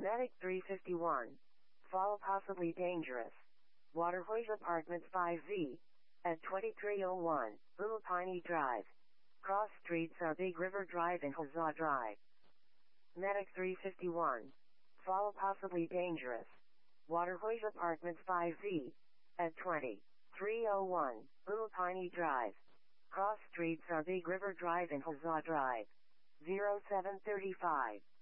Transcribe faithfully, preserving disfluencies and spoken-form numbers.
Medic three fifty-one. Fall possibly dangerous. Waterways Apartments five Z. At twenty-three oh one, Little Piney Drive. Cross streets are Big River Drive and Huzzah Drive. Medic three fifty-one. Fall possibly dangerous. Waterways Apartments five Z. At twenty-three oh one, Little Piney Drive. Cross streets are Big River Drive and Huzzah Drive. zero seven three five.